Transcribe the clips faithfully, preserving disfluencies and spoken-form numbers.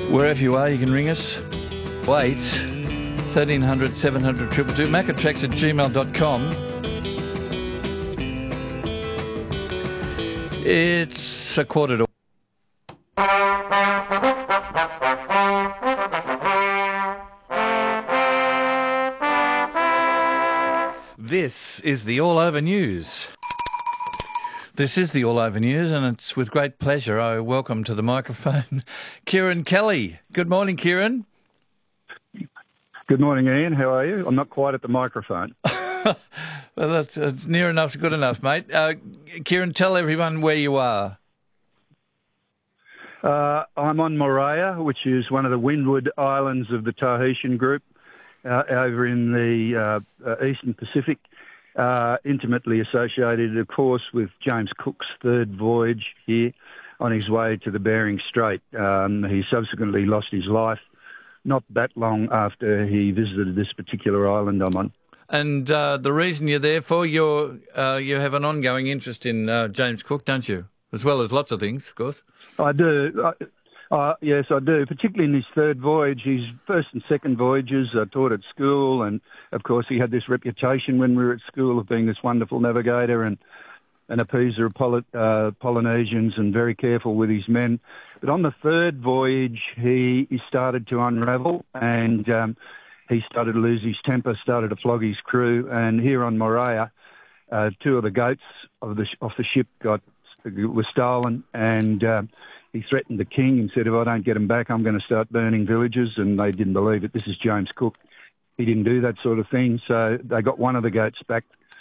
Wherever you are, you can ring us. Wait, thirteen hundred, seven hundred, two two two, macatracks at gmail dot com. It's a quarter to... This is the All Over News. This is the All Over News, and it's with great pleasure I welcome to the microphone Kieran Kelly. Good morning, Kieran. Good morning, Ian. How are you? I'm not quite at the microphone. Well, that's it's near enough to good enough, mate. Uh, Kieran, tell everyone where you are. Uh, I'm on Moorea, which is one of the Windward Islands of the Tahitian group, uh, over in the uh, uh, Eastern Pacific, uh, intimately associated, of course, with James Cook's third voyage here on his way to the Bering Strait. Um, he subsequently lost his life not that long after he visited this particular island I'm on. And uh, the reason you're there for, you're, uh, you have an ongoing interest in uh, James Cook, don't you? As well as lots of things, of course. I do. I, uh, yes, I do, particularly in his third voyage. His first and second voyages I taught at school, and, of course, he had this reputation when we were at school of being this wonderful navigator and an appeaser of Poly, uh, Polynesians and very careful with his men. But on the third voyage, he, he started to unravel and... Um, He started to lose his temper, started to flog his crew, and here on Moorea, uh, two of the goats of the off the ship got were stolen, and uh, he threatened the king and said, "If I don't get them back, I'm going to start burning villages." And they didn't believe it. This is James Cook. He didn't do that sort of thing, so they got one of the goats back,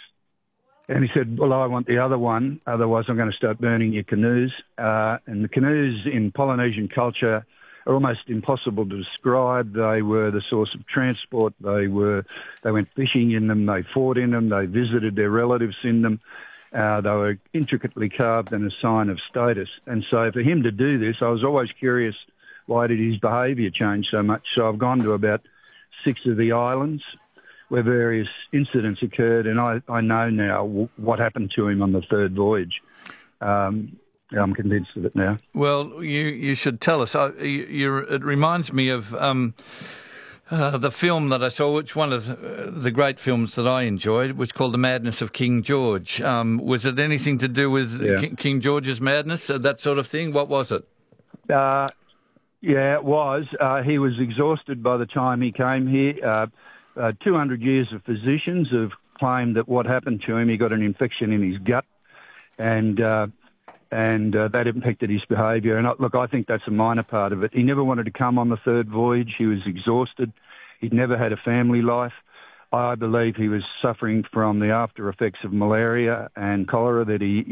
and he said, "Well, I want the other one. Otherwise, I'm going to start burning your canoes." Uh, and the canoes in Polynesian culture are almost impossible to describe. They were the source of transport. They were, they went fishing in them. They fought in them. They visited their relatives in them. Uh, they were intricately carved and a sign of status. And so for him to do this, I was always curious, why did his behaviour change so much? So I've gone to about six of the islands where various incidents occurred, and I, I know now w- what happened to him on the third voyage. Um, Yeah, I'm convinced of it now. Well, you, you should tell us. I, you, you, it reminds me of um, uh, the film that I saw, which one of the, uh, the great films that I enjoyed, was called The Madness of King George. Um, was it anything to do with yeah. King, King George's madness, uh, that sort of thing? What was it? Uh, yeah, it was. Uh, he was exhausted by the time he came here. Uh, uh, two hundred years of physicians have claimed that what happened to him, he got an infection in his gut, and... Uh, and uh, that impacted his behaviour. And, uh, look, I think that's a minor part of it. He never wanted to come on the third voyage. He was exhausted. He'd never had a family life. I believe he was suffering from the after effects of malaria and cholera that he